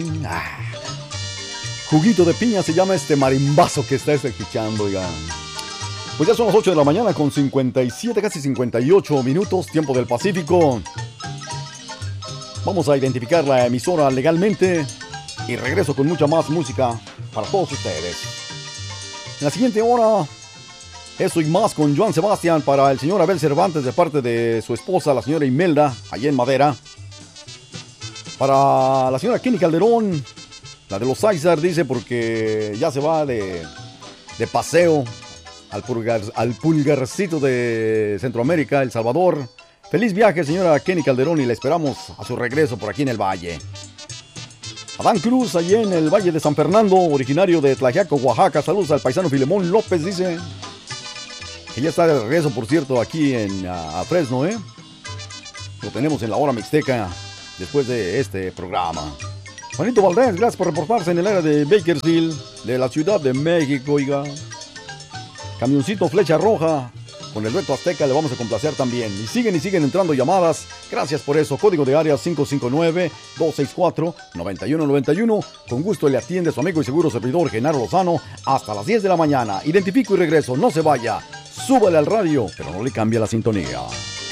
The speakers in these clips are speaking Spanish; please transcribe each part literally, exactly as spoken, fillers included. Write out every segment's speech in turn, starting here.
Ah, juguito de piña se llama este marimbazo que está escuchando, oigan. Pues ya son las ocho de la mañana con cincuenta y siete, casi cincuenta y ocho minutos, tiempo del Pacífico. Vamos a identificar la emisora legalmente y regreso con mucha más música para todos ustedes. En la siguiente hora, eso y más con Joan Sebastián para el señor Abel Cervantes de parte de su esposa, la señora Imelda, allá en Madera. Para la señora Kenny Calderón, la de los Saizar, dice, porque ya se va de, de paseo al, pulgar, al pulgarcito de Centroamérica, El Salvador. Feliz viaje, señora Kenny Calderón, y la esperamos a su regreso por aquí en el Valle. Adán Cruz, allí en el Valle de San Fernando, originario de Tlaxiaco, Oaxaca. Saludos al paisano Filemón López, dice. Que ya está de regreso, por cierto, aquí en a Fresno, ¿eh? Lo tenemos en la hora mixteca después de este programa. Juanito Valdés, gracias por reportarse en el área de Bakersfield, de la Ciudad de México, oiga. Camioncito Flecha Roja, con el reto azteca le vamos a complacer también. Y siguen y siguen entrando llamadas. Gracias por eso. Código de área cinco cinco nueve, dos seis cuatro, nueve uno nueve uno. Con gusto le atiende su amigo y seguro servidor Genaro Lozano hasta las diez de la mañana. Identifico y regreso. No se vaya. Súbale al radio, pero no le cambie la sintonía.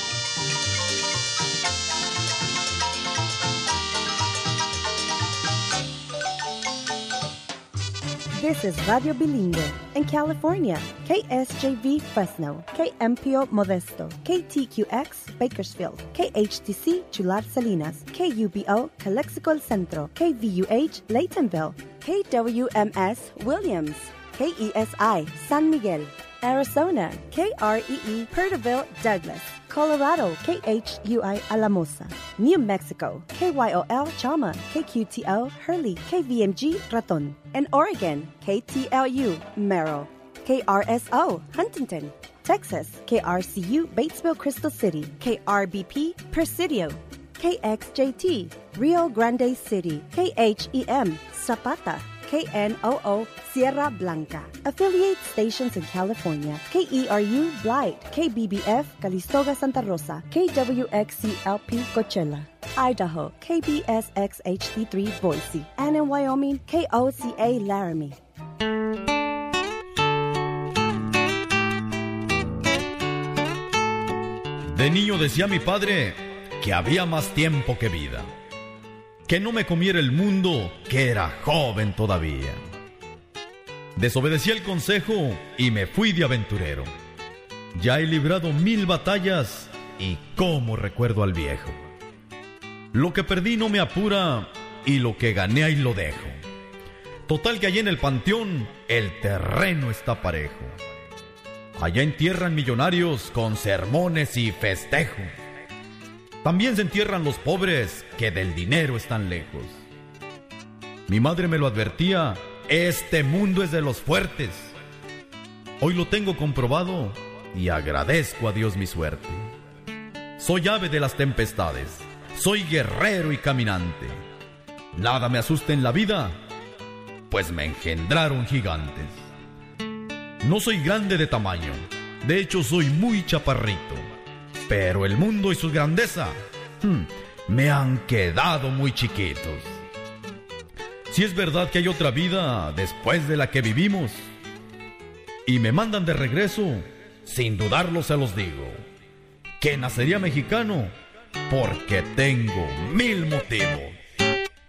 This is Radio Bilingüe in California, K S J V Fresno, K M P O Modesto, K T Q X Bakersfield, K H T C Chular Salinas, K U B O Calexico El Centro, K V U H Laytonville, K W M S Williams, K E S I San Miguel, Arizona, K R E E Perterville Douglas, Colorado, K H U I Alamosa, New Mexico, K Y O L Chama, K Q T O Hurley, K V M G Raton, and Oregon, K T L U Merrill, K R S O Huntington, Texas, K R C U Batesville Crystal City, K R B P Presidio, K X J T Rio Grande City, K H E M Zapata, K N O O Sierra Blanca. Affiliate stations in California, K E R U Blight, K B B F Calistoga Santa Rosa, K W X C L P Coachella, Idaho, K B S X H D three Boise, and in Wyoming, K O C A Laramie. De niño decía mi padre que había más tiempo que vida, que no me comiera el mundo, que era joven todavía. Desobedecí el consejo y me fui de aventurero. Ya he librado mil batallas y cómo recuerdo al viejo. Lo que perdí no me apura y lo que gané ahí lo dejo. Total que allá en el panteón el terreno está parejo. Allá entierran millonarios con sermones y festejo. También se entierran los pobres que del dinero están lejos. Mi madre me lo advertía, este mundo es de los fuertes. Hoy lo tengo comprobado y agradezco a Dios mi suerte. Soy ave de las tempestades, soy guerrero y caminante. Nada me asusta en la vida, pues me engendraron gigantes. No soy grande de tamaño, de hecho soy muy chaparrito. Pero el mundo y su grandeza hmm, me han quedado muy chiquitos. Si es verdad que hay otra vida después de la que vivimos y me mandan de regreso, sin dudarlo se los digo, que nacería mexicano porque tengo mil motivos.